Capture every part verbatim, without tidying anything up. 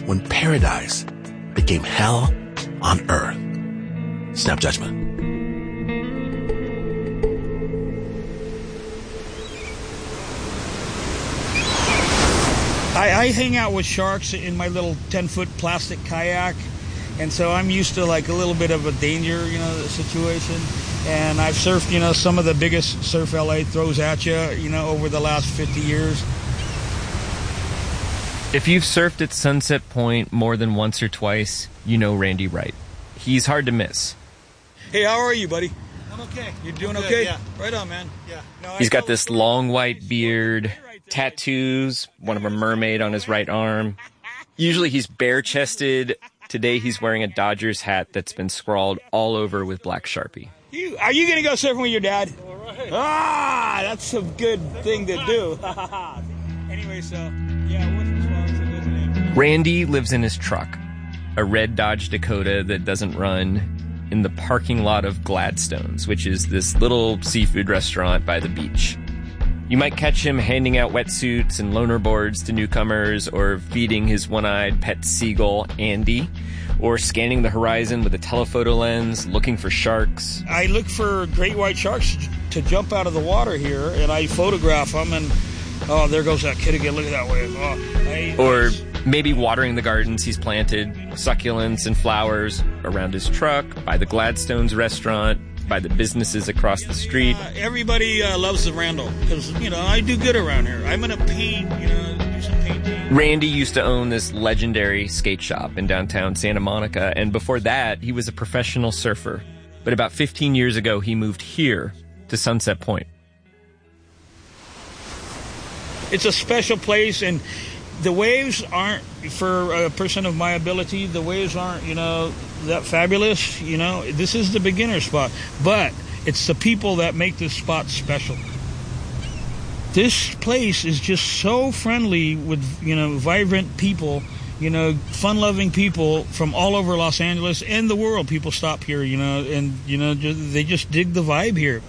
when paradise became hell on earth. Snap Judgment. I, I hang out with sharks in my little ten-foot plastic kayak, and so I'm used to like a little bit of a danger, you know, situation. And I've surfed, you know, some of the biggest surf L A throws at you, you know, over the last fifty years. If you've surfed at Sunset Point more than once or twice, you know Randy Wright. He's hard to miss. Hey, how are you, buddy? I'm okay. You're doing Good, okay? yeah. Right on, man. Yeah. No, He's got this long white beard, tattoos, one of a mermaid on his right arm. Usually he's bare-chested. Today he's wearing a Dodgers hat that's been scrawled all over with black Sharpie. You, are you going to go surfing with your dad? All right. Ah, that's a good thing to do. Anyway, so, yeah, what's wrong? Randy lives in his truck, a red Dodge Dakota that doesn't run, in the parking lot of Gladstone's, which is this little seafood restaurant by the beach. You might catch him handing out wetsuits and loaner boards to newcomers, or feeding his one-eyed pet seagull, Andy, or scanning the horizon with a telephoto lens, looking for sharks. I look for great white sharks to jump out of the water here, and I photograph them, and oh, there goes that kid again. Look at that wave. Oh, I, or maybe watering the gardens he's planted, succulents and flowers around his truck, by the Gladstone's restaurant, by the businesses across the street. Uh, everybody uh, loves the Randall because, you know, I do good around here. I'm going to paint, you know, do some painting. Randy used to own this legendary skate shop in downtown Santa Monica, and before that, he was a professional surfer. But about fifteen years ago, he moved here to Sunset Point. It's a special place, and the waves aren't, for a person of my ability, the waves aren't, you know, that fabulous. You know, this is the beginner spot, but it's the people that make this spot special. This place is just so friendly with, you know, vibrant people, you know, fun-loving people from all over Los Angeles and the world. People stop here, you know, and, you know, they just dig the vibe here.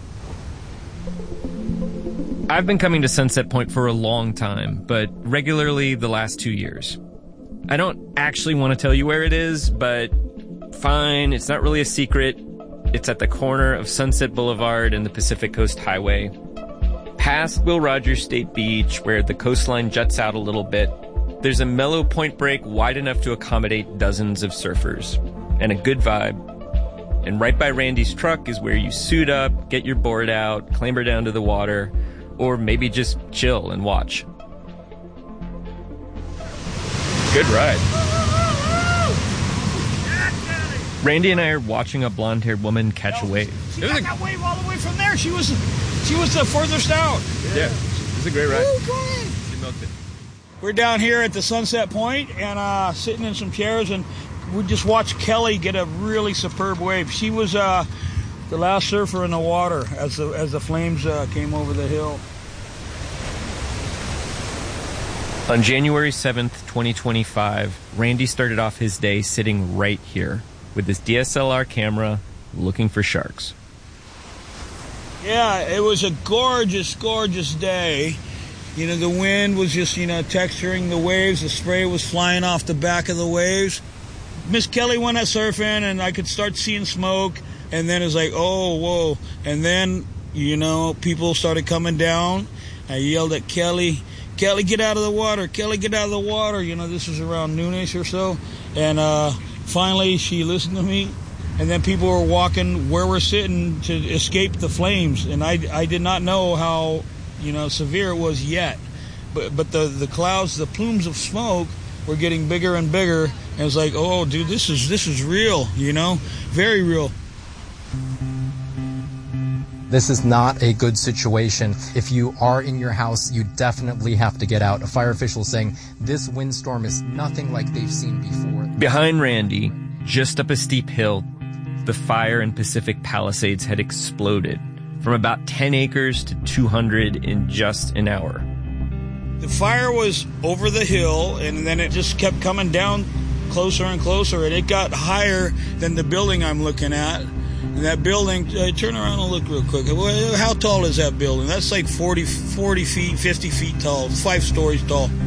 I've been coming to Sunset Point for a long time, but regularly the last two years. I don't actually want to tell you where it is, but fine, it's not really a secret. It's at the corner of Sunset Boulevard and the Pacific Coast Highway. Past Will Rogers State Beach, where the coastline juts out a little bit, there's a mellow point break wide enough to accommodate dozens of surfers, and a good vibe. And right by Randy's truck is where you suit up, get your board out, clamber down to the water, or maybe just chill and watch. Good ride. Randy and I are watching a blonde-haired woman catch a wave. She got that wave all the way from there. She was, she was the furthest out. Yeah, it was a great ride. Ooh, go ahead. She milked it. We're down here at the Sunset Point and uh, sitting in some chairs, and we just watched Kelly get a really superb wave. She was uh, the last surfer in the water as the as the flames uh, came over the hill. On January seventh, twenty twenty-five, Randy started off his day sitting right here with his D S L R camera looking for sharks. Yeah, it was a gorgeous, gorgeous day. You know, the wind was just, you know, texturing the waves. The spray was flying off the back of the waves. Miss Kelly went out surfing, and I could start seeing smoke. And then it was like, oh, whoa. And then, you know, people started coming down. I yelled at Kelly, Kelly, get out of the water. Kelly, get out of the water. You know, this was around noonish or so. And uh, finally, she listened to me. And then people were walking where we're sitting to escape the flames. And I, I did not know how, you know, severe it was yet. But but the, the clouds, the plumes of smoke were getting bigger and bigger. And it's like, oh, dude, this is this is real, you know, very real. This is not a good situation. If you are in your house, you definitely have to get out. A fire official saying this windstorm is nothing like they've seen before. Behind Randy, just up a steep hill, the fire in Pacific Palisades had exploded from about ten acres to two hundred in just an hour. The fire was over the hill, and then it just kept coming down closer and closer, and it got higher than the building I'm looking at. And that building, uh, turn around and look real quick. How tall is that building? That's like forty, forty feet, fifty feet tall, five stories tall.